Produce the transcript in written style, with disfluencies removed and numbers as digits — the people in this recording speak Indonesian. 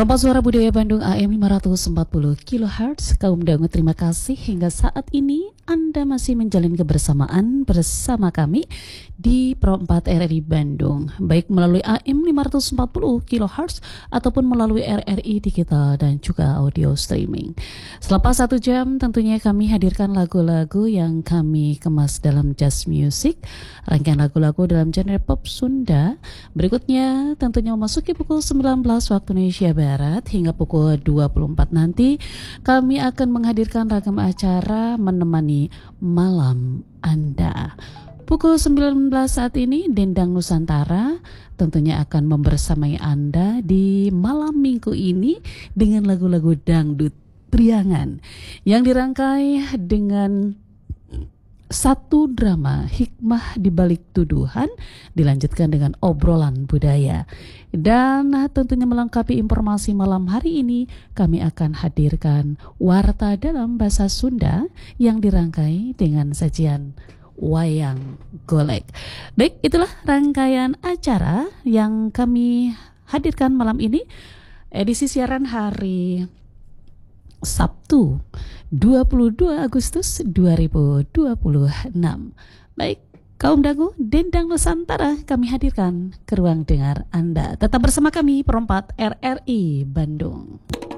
Perompak Suara Budaya Bandung AM 540 kHz. Kaum dangu, terima kasih hingga saat ini Anda masih menjalin kebersamaan bersama kami di Perompak RRI Bandung, baik melalui AM 540 kHz ataupun melalui RRI Digital dan juga audio streaming. Selama 1 jam tentunya kami hadirkan lagu-lagu yang kami kemas dalam jazz music, rangkaian lagu-lagu dalam genre pop Sunda. Berikutnya tentunya memasuki pukul 19 waktu Indonesia Barat hingga pukul 24 nanti kami akan menghadirkan ragam acara menemani malam Anda. Pukul 19 saat ini Dendang Nusantara tentunya akan membersamai Anda di malam minggu ini dengan lagu-lagu dangdut priangan yang dirangkai dengan satu drama hikmah di balik tuduhan, dilanjutkan dengan obrolan budaya. Dan tentunya melengkapi informasi malam hari ini, kami akan hadirkan warta dalam bahasa Sunda yang dirangkai dengan sajian wayang golek. Baik, itulah rangkaian acara yang kami hadirkan malam ini, edisi siaran hari Sabtu 22 Agustus 2026. Baik, kaum dangu, Dendang Nusantara kami hadirkan ke ruang dengar Anda. Tetap bersama kami Perompak RRI Bandung.